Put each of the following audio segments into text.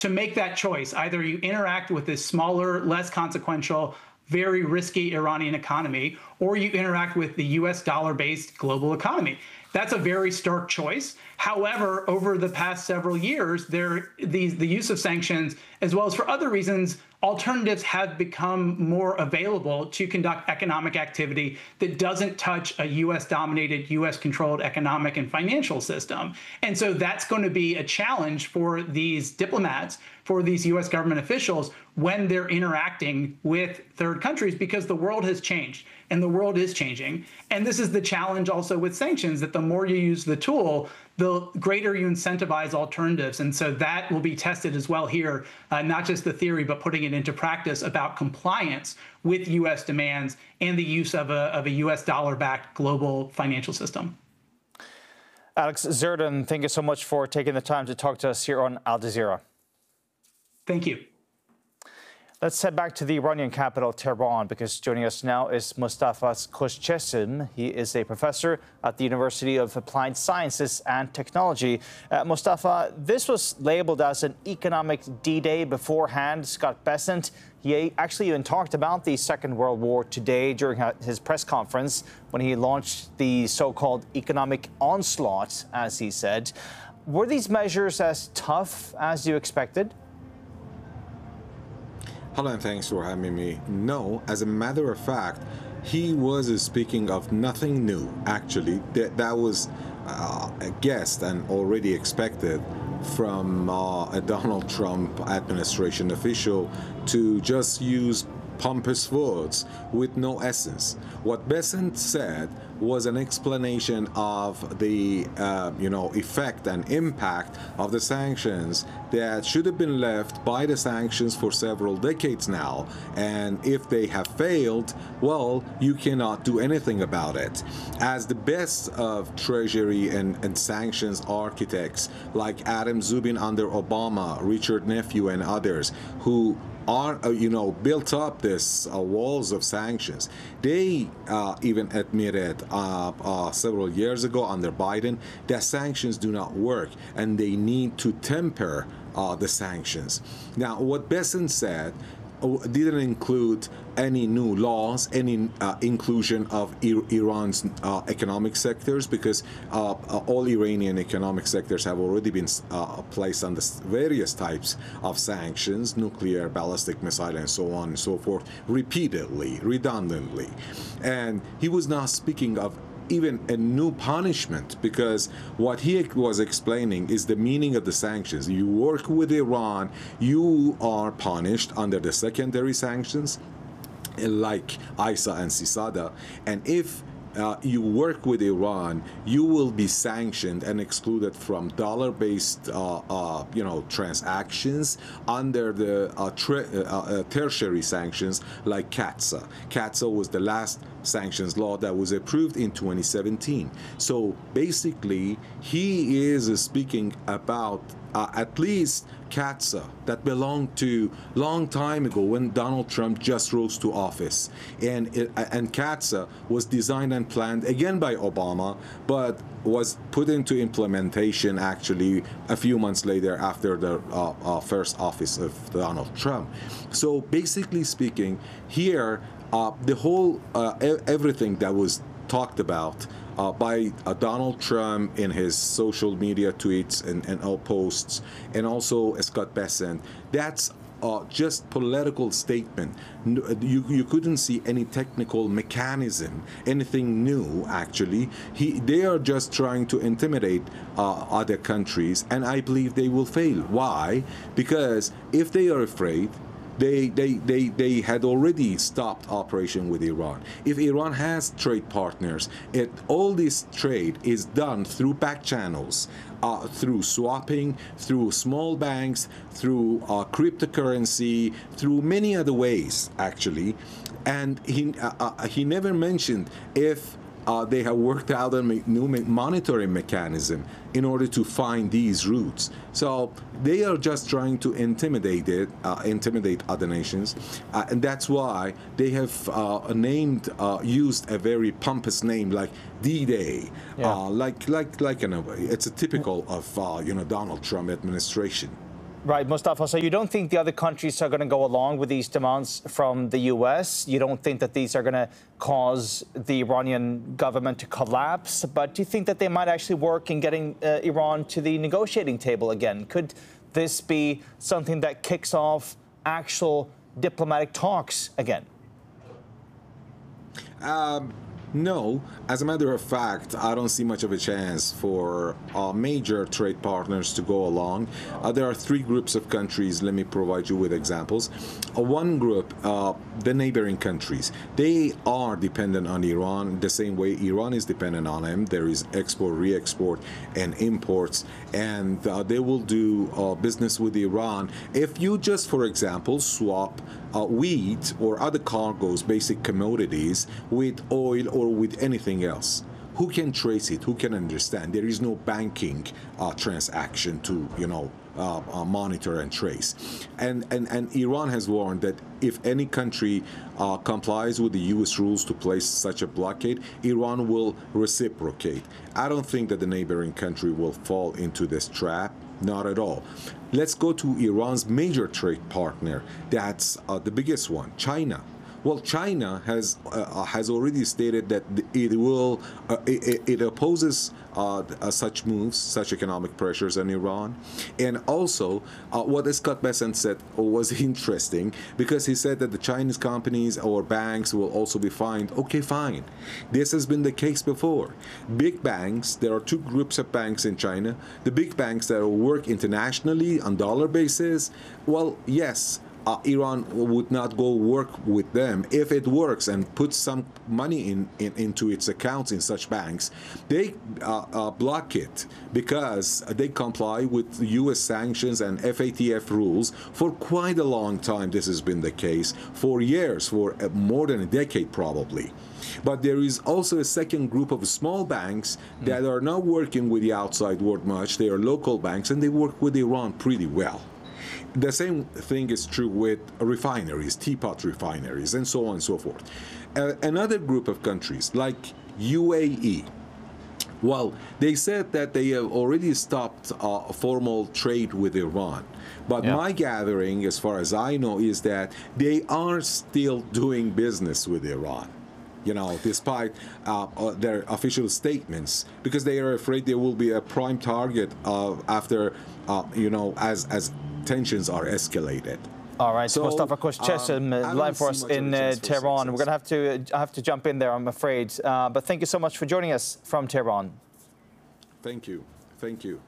to make that choice. Either you interact with this smaller, less consequential, very risky Iranian economy, or you interact with the US dollar-based global economy. That's a very stark choice. However, over the past several years, the use of sanctions, as well as for other reasons, alternatives have become more available to conduct economic activity that doesn't touch a US-dominated, US-controlled economic and financial system. And so that's going to be a challenge for these diplomats, for these US government officials, when they're interacting with third countries, because the world has changed and the world is changing. And this is the challenge also with sanctions, that the more you use the tool, the greater you incentivize alternatives. And so that will be tested as well here, not just the theory, but putting it into practice about compliance with US demands and the use of a US dollar-backed global financial system. Alex Zerdan, thank you so much for taking the time to talk to us here on Al Jazeera. Thank you. Let's head back to the Iranian capital, Tehran, because joining us now is Mustafa Khoshchesim. He is a professor at the University of Applied Sciences and Technology. Mustafa, this was labeled as an economic D-Day beforehand. Scott Bessent, he actually even talked about the Second World War today during his press conference when he launched the so-called economic onslaught, as he said. Were these measures as tough as you expected? Hello, and thanks for having me. No, as a matter of fact, he was speaking of nothing new, actually. That was guessed and already expected from a Donald Trump administration official to just use pompous words with no essence. What Bessent said was an explanation of the effect and impact of the sanctions that should have been left by the sanctions for several decades now. And if they have failed, well, you cannot do anything about it. As the best of Treasury and sanctions architects like Adam Zubin under Obama, Richard Nephew, and others who are, built up this walls of sanctions. They even admitted several years ago under Biden that sanctions do not work and they need to temper the sanctions. Now, what Bessent said didn't include any new laws, any inclusion of Iran's economic sectors, because all Iranian economic sectors have already been placed under various types of sanctions, nuclear, ballistic missile, and so on and so forth, repeatedly, redundantly. And he was not speaking of even a new punishment, because what he was explaining is the meaning of the sanctions. You work with Iran, you are punished under the secondary sanctions, like ISA and CISADA, and if you work with Iran, you will be sanctioned and excluded from dollar-based, transactions under the tertiary sanctions like CAATSA. CAATSA was the last sanctions law that was approved in 2017. So basically, he is speaking about at least CAATSA that belonged to long time ago when Donald Trump just rose to office. And CAATSA was designed and planned again by Obama, but was put into implementation actually a few months later after the first office of Donald Trump. So basically speaking, here, the whole, everything that was talked about by Donald Trump in his social media tweets and all posts, and also Scott Bessent, that's just political statement. You couldn't see any technical mechanism, anything new, actually. They are just trying to intimidate other countries, and I believe they will fail. Why? Because if they are afraid, they had already stopped operation with Iran. If Iran has trade partners, all this trade is done through back channels, through swapping, through small banks, through cryptocurrency, through many other ways, actually. And he never mentioned if they have worked out a new monitoring mechanism in order to find these routes. So they are just trying to intimidate other nations, and that's why they have used a very pompous name like D-Day, yeah. it's a typical of Donald Trump administration. Right, Mustafa. So you don't think the other countries are going to go along with these demands from the U.S.? You don't think that these are going to cause the Iranian government to collapse? But do you think that they might actually work in getting Iran to the negotiating table again? Could this be something that kicks off actual diplomatic talks again? No, as a matter of fact, I don't see much of a chance for major trade partners to go along. There are three groups of countries. Let me provide you with examples. One group, the neighboring countries, they are dependent on Iran the same way Iran is dependent on them. There is export, re-export, and imports, and they will do business with Iran. If you just, for example, swap wheat or other cargoes, basic commodities, with oil or with anything else, who can trace it? Who can understand? There is no banking transaction to, monitor and trace. And Iran has warned that if any country complies with the U.S. rules to place such a blockade, Iran will reciprocate. I don't think that the neighboring country will fall into this trap. Not at all. Let's go to Iran's major trade partner. That's the biggest one, China. Well, China has already stated that it opposes such moves, such economic pressures on Iran. And also, what Scott Bessent said was interesting, because he said that the Chinese companies or banks will also be fined. Okay, fine. This has been the case before. Big banks, there are two groups of banks in China. The big banks that work internationally on dollar basis, well, yes, Iran would not go work with them. If it works and puts some money into its accounts in such banks, they block it because they comply with U.S. sanctions and FATF rules for quite a long time. This has been the case for years, for more than a decade probably. But there is also a second group of small banks that are not working with the outside world much. They are local banks, and they work with Iran pretty well. The same thing is true with refineries, teapot refineries, and so on and so forth. Another group of countries, like UAE, well, they said that they have already stopped formal trade with Iran. But my gathering, as far as I know, is that they are still doing business with Iran, despite their official statements, because they are afraid they will be a prime target after, as tensions are escalated. All right, so Mustafa Kuşçesim, live for us in Tehran. We're going to have to jump in there, I'm afraid. But thank you so much for joining us from Tehran. Thank you. Thank you.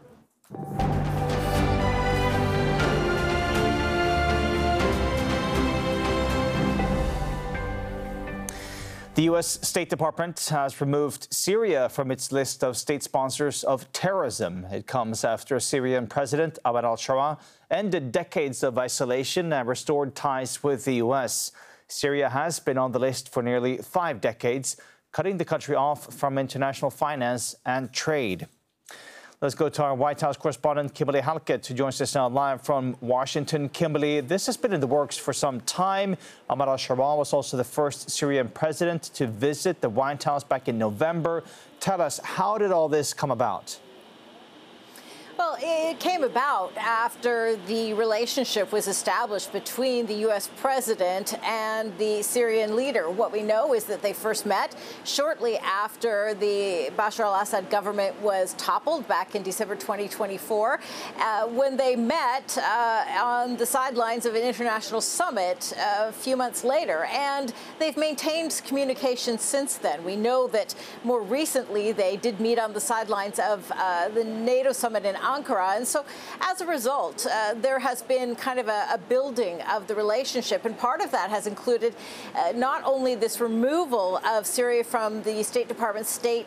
The U.S. State Department has removed Syria from its list of state sponsors of terrorism. It comes after Syrian President Ahmed al-Sharaa ended decades of isolation and restored ties with the U.S. Syria has been on the list for nearly 5 decades, cutting the country off from international finance and trade. Let's go to our White House correspondent, Kimberly Halkett, who joins us now live from Washington. Kimberly, this has been in the works for some time. Ahmed al-Sharaa was also the first Syrian president to visit the White House back in November. Tell us, how did all this come about? Well, it came about after the relationship was established between the U.S. president and the Syrian leader. What we know is that they first met shortly after the Bashar al-Assad government was toppled back in December 2024, when they met on the sidelines of an international summit a few months later. And they've maintained communication since then. We know that more recently they did meet on the sidelines of the NATO summit in Ankara. And so as a result, there has been kind of a building of the relationship. And part of that has included not only this removal of Syria from the State Department's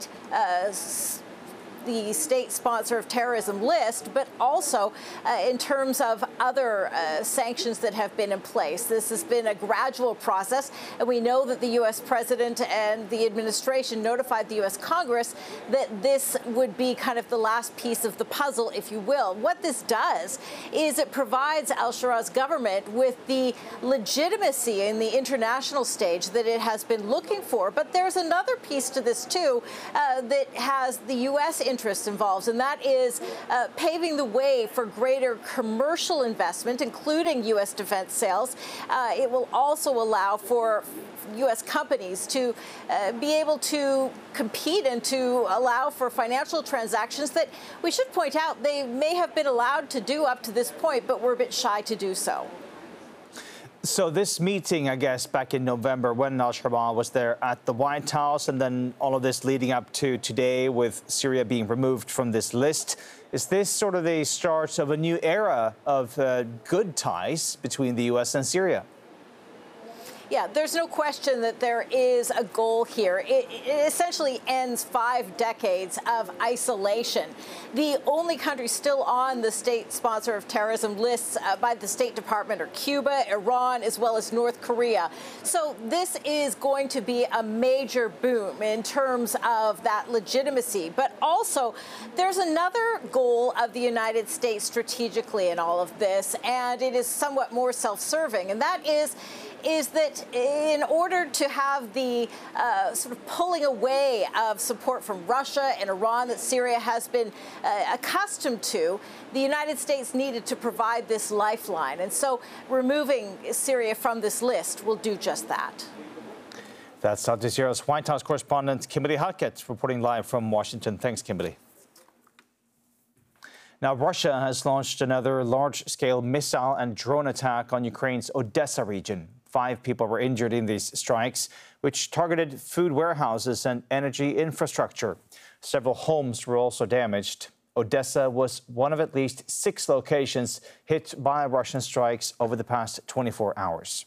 the state sponsor of terrorism list, but also in terms of other sanctions that have been in place. This has been a gradual process, and we know that the U.S. president and the administration notified the U.S. Congress that this would be kind of the last piece of the puzzle, if you will. What this does is it provides al-Sharaa's government with the legitimacy in the international stage that it has been looking for. But there's another piece to this, too, that has the U.S. in interests involved, and that is paving the way for greater commercial investment, including U.S. defense sales. It will also allow for U.S. companies to be able to compete and to allow for financial transactions that, we should point out, they may have been allowed to do up to this point, but were a bit shy to do so. So this meeting, I guess, back in November when al-Shabaab was there at the White House, and then all of this leading up to today with Syria being removed from this list, is this sort of the start of a new era of good ties between the U.S. and Syria? Yeah, there's no question that there is a goal here. It essentially ends 5 decades of isolation. The only country still on the state sponsor of terrorism lists by the State Department are Cuba, Iran, as well as North Korea. So this is going to be a major boom in terms of that legitimacy. But also, there's another goal of the United States strategically in all of this, and it is somewhat more self-serving, and that is that in order to have the sort of pulling away of support from Russia and Iran that Syria has been accustomed to, the United States needed to provide this lifeline. And so removing Syria from this list will do just that. That's Al Jazeera's White House correspondent Kimberly Halkett reporting live from Washington. Thanks, Kimberly. Now, Russia has launched another large-scale missile and drone attack on Ukraine's Odessa region. 5 people were injured in these strikes, which targeted food warehouses and energy infrastructure. Several homes were also damaged. Odessa was one of at least 6 locations hit by Russian strikes over the past 24 hours.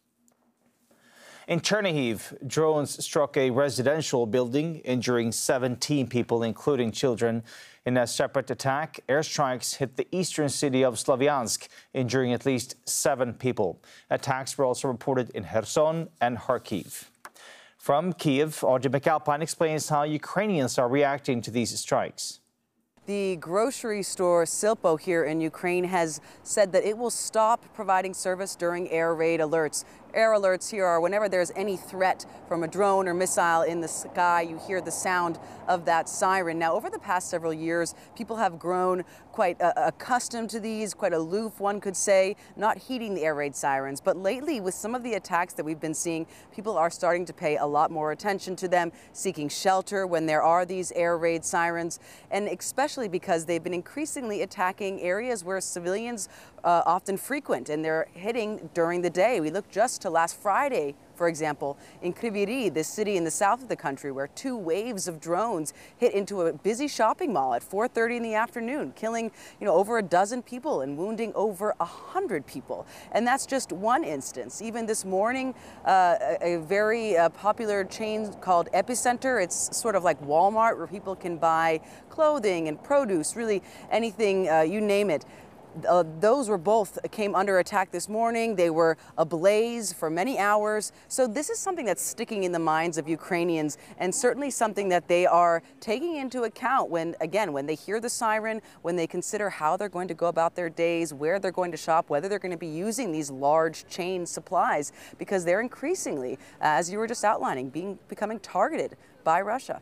In Chernihiv, drones struck a residential building, injuring 17 people, including children. In a separate attack, airstrikes hit the eastern city of Slavyansk, injuring at least 7 people. Attacks were also reported in Kherson and Kharkiv. From Kyiv, Audrey McAlpine explains how Ukrainians are reacting to these strikes. The grocery store Silpo here in Ukraine has said that it will stop providing service during air raid alerts. Air alerts here are whenever there's any threat from a drone or missile in the sky, you hear the sound of that siren. Now, over the past several years, people have grown quite accustomed to these, quite aloof, one could say, not heeding the air raid sirens. But lately, with some of the attacks that we've been seeing, people are starting to pay a lot more attention to them, seeking shelter when there are these air raid sirens, and especially because they've been increasingly attacking areas where civilians often frequent, and they're hitting during the day. We look just to last Friday, for example, in Kryvyi Rih, this city in the south of the country, where 2 waves of drones hit into a busy shopping mall at 4:30 in the afternoon, killing over a dozen people and wounding over 100 people. And that's just one instance. Even this morning, a very popular chain called Epicenter, it's sort of like Walmart, where people can buy clothing and produce, really anything, you name it. Those were both came under attack this morning. They were ablaze for many hours. So this is something that's sticking in the minds of Ukrainians, and certainly something that they are taking into account when they hear the siren, when they consider how they're going to go about their days, where they're going to shop, whether they're going to be using these large chain supplies, because they're increasingly, as you were just outlining, becoming targeted by Russia.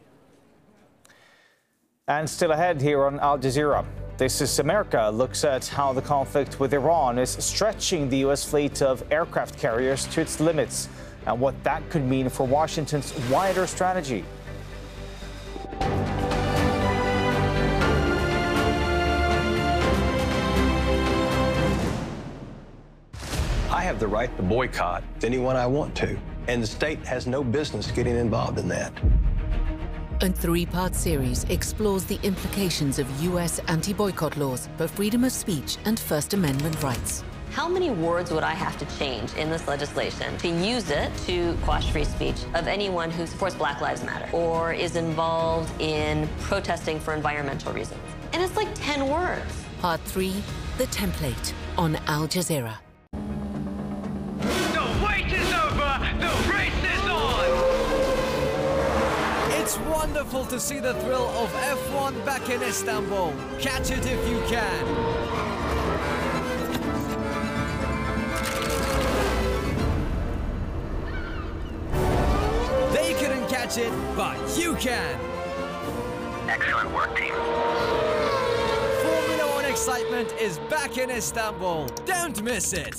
And still ahead here on Al Jazeera. This is America looks at how the conflict with Iran is stretching the U.S. fleet of aircraft carriers to its limits and what that could mean for Washington's wider strategy. I have the right to boycott anyone I want to, and the state has no business getting involved in that. A 3-part series explores the implications of U.S. anti-boycott laws for freedom of speech and First Amendment rights. How many words would I have to change in this legislation to use it to quash free speech of anyone who supports Black Lives Matter or is involved in protesting for environmental reasons? And it's like 10 words. Part 3, The Template, on Al Jazeera. The wait is over! The race is on! It's wonderful to see the thrill of F1 back in Istanbul. Catch it if you can. They couldn't catch it, but you can. Excellent work, team. excitement is back in Istanbul. Don't miss it.